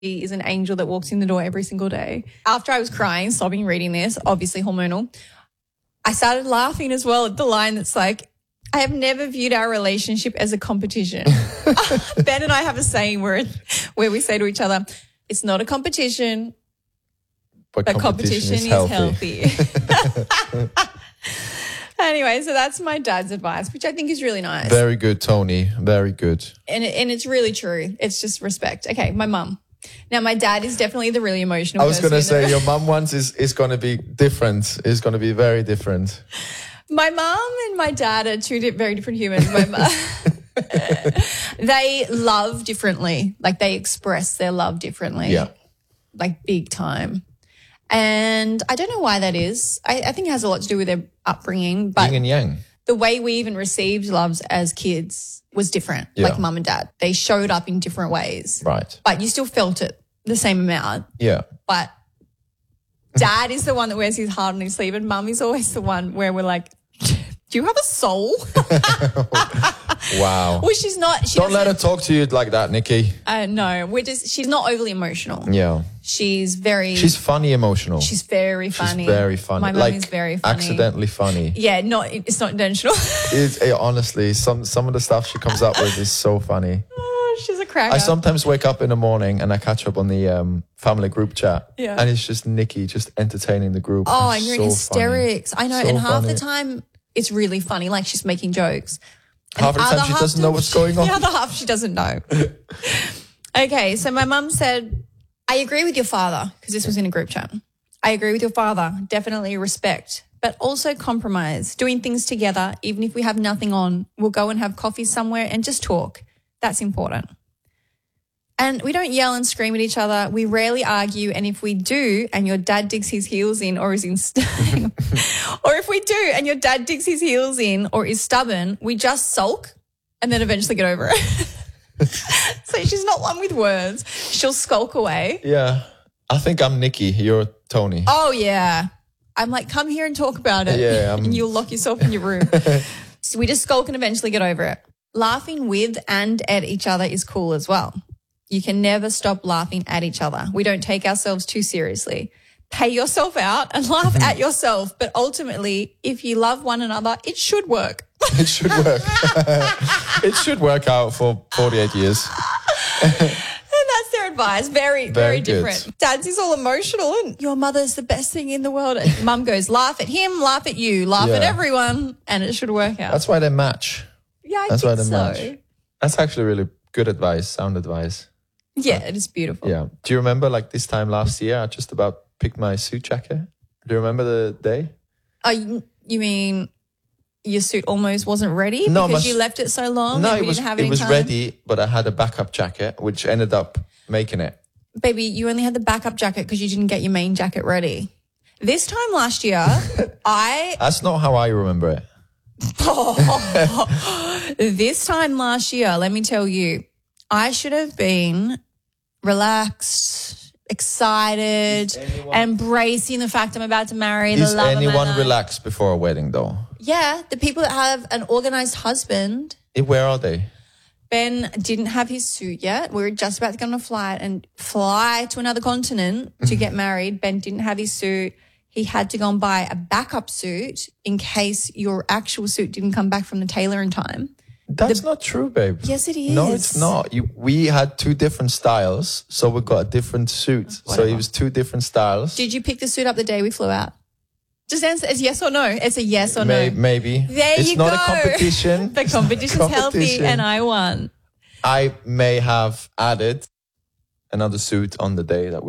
He is an angel that walks in the door every single day. After I was crying, sobbing, reading this, obviously hormonal, I started laughing as well at the line that's like, I have never viewed our relationship as a competition. Ben and I have a saying where we say to each other, it's not a competition, but competition is healthy. Anyway, so that's my dad's advice, which I think is really nice. Very good, Tony. Very good. And it's really true. It's just respect. Okay, my mum. Now, my dad is definitely the really emotional I was going to person. say your mum once is going to be different. Is going to be very different. My mum and my dad are two very different humans. They love differently. Like they express their love differently. Yeah. Like big time. And I don't know why that is. I think it has a lot to do with their upbringing. But Yin and yang. the way we even received loves as kids was different, like mum and dad. They showed up in different ways. Right. But you still felt it the same amount. Yeah. But dad is the one that wears his heart on his sleeve and mum is always the one where we're like, do you have a soul? Wow. Well, she's not. Don't let her talk to you like that, Nikki. No, she's not overly emotional. Yeah. She's funny emotional. She's very funny. She's very funny. My mum is very funny. Accidentally funny. Yeah, it's not intentional. Honestly, some of the stuff she comes up with is so funny. Oh, she's a cracker. I sometimes wake up in the morning and I catch up on the family group chat. Yeah. And it's just Nikki just entertaining the group. Oh, and you're in hysterics. Funny. I know. So and half funny. the time it's really funny, like she's making jokes. Half the time she doesn't know what's going on. The other half she doesn't know. Okay, so my mum said, I agree with your father, because this was in a group chat. I agree with your father. Definitely respect, but also compromise. Doing things together, even if we have nothing on, we'll go and have coffee somewhere and just talk. That's important. And we don't yell and scream at each other. We rarely argue. And if we do, and your dad digs his heels in or is or if we do and your dad digs his heels in or is stubborn, we just sulk and then eventually get over it. So she's not one with words. She'll skulk away. Yeah. I think I'm Nikki. You're Tony. Oh, yeah. I'm like, come here and talk about it. Yeah. And you'll lock yourself in your room. So we just skulk and eventually get over it. Laughing with and at each other is cool as well. You can never stop laughing at each other. We don't take ourselves too seriously. Pay yourself out and laugh at yourself. But ultimately, if you love one another, it should work. It should work. It should work out for 48 years. And that's their advice. Very, very good. different. Dad's is all emotional and your mother's the best thing in the world. And mum goes, laugh at him, laugh at you, laugh at everyone, and it should work out. That's why they match. Yeah, That's why they so. match. That's actually really good advice, sound advice. Yeah, it is beautiful. Yeah. Do you remember like this time last year, I just about picked my suit jacket? Do you remember the day? Oh, you mean your suit almost wasn't ready No, because you left it so long? No, and we it was, didn't have it any was time? ready, but I had a backup jacket, which ended up making it. Baby, you only had the backup jacket because you didn't get your main jacket ready. This time last year, That's not how I remember it. This time last year, let me tell you, I should have been relaxed, excited, embracing the fact I'm about to marry the Is love of my anyone life. relaxed before a wedding though? Yeah, the people that have an organized husband. Where are they? Ben didn't have his suit yet. We were just about to go on a flight and fly to another continent to get married. Ben didn't have his suit. He had to go and buy a backup suit in case your actual suit didn't come back from the tailor in time. That's not true, babe. Yes, it is. No, it's not. We had two different styles, so we got a different suit. So it was two different styles. Did you pick the suit up the day we flew out? Just answer as yes or no. It's a yes or no. Maybe. There it's you not go. a competition. The competition's healthy and I won. I may have added another suit on the day that we